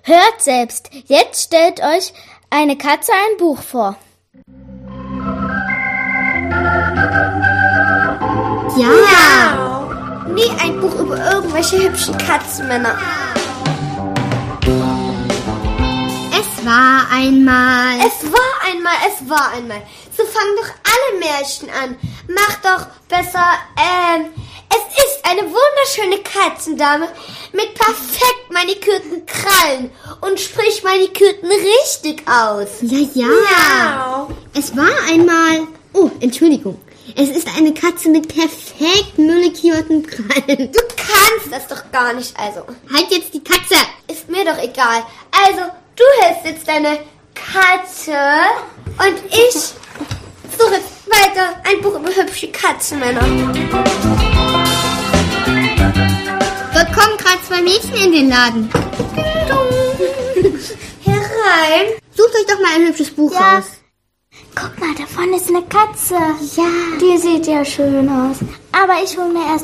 Hört selbst. Jetzt stellt euch eine Katze ein Buch vor. Ja. Nie ein Buch über irgendwelche hübschen Katzenmänner. Es war einmal. Es war einmal. So fangen doch alle Märchen an. Mach doch besser, es ist eine wunderschöne Katzendame mit perfekt manikürten Krallen und spricht manikürten richtig aus. Ja. Es war einmal. Oh, Entschuldigung. Es ist eine Katze mit perfekt manikürten Krallen. Du kannst das doch gar nicht, also. Halt jetzt die Katze. Ist mir doch egal. Also, du hältst jetzt deine Katze und ich suche jetzt weiter ein Buch über hübsche Katzenmänner. Dort kommen gerade 2 Mädchen in den Laden. Herein. Sucht euch doch mal ein hübsches Buch raus. Guck mal, da vorne ist eine Katze. Ja. Die sieht ja schön aus. Aber ich hole mir erst